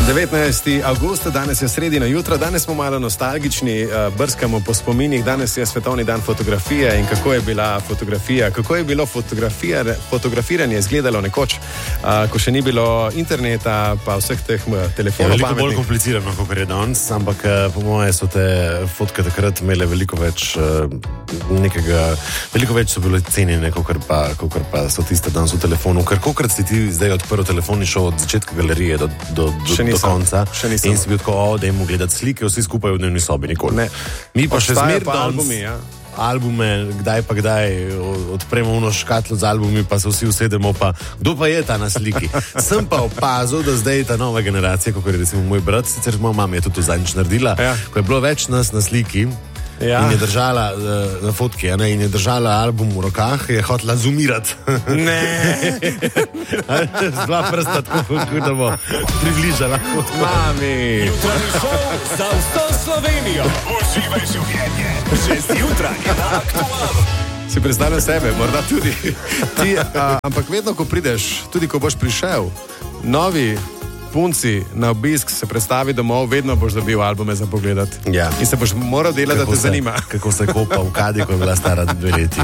19. avgust, danes je sredina jutra, danes smo malo nostalgični, brskamo po spominih, danes je svetovni dan fotografije in kako je bila fotografija, kako je bilo fotografiranje izgledalo nekoč, ko še ni bilo interneta, pa vseh teh telefonov. Veliko bolj komplicirano, kot je danes, ampak po moje so te fotke takrat imele veliko več so bile cenjene, kot pa so tiste danes v telefonu, ker kolikrat si ti zdaj odprl telefon in šel od začetka galerije do konca in si bil tako, da jim gledati slike, vsi skupaj v dnevni sobi, nikoli. Ne. Mi pa še zmeraj albumi, ja. Albume, kdaj pa kdaj odpremo uno škatlo z albumi, pa se vsi usedemo, pa kdo pa je ta na sliki. Sem pa opazil, da zdaj ta nova generacija, kot je recimo moj brat, sicer moja mama je to zadnjič naredila, ko je bilo več nas na sliki, in je držala na fotki, in je držala album v rokah, je hotela zoomirati. Ne! Z dva prsta, tako da bo približala. Mami! Jutranji šov za vso Slovenijo. Uživaj življenje. 6 jutraj na Aktualu. Si predstavljam sebe, morda tudi ti, ampak vedno, ko prideš, tudi ko boš prišel, novi punci na obisk se predstavi domov, vedno boš dobil albume za pogledati. Ja. In se boš moral delati, da te zanima. Kako se kopa v Kadi, ko je bila stara 2 leti.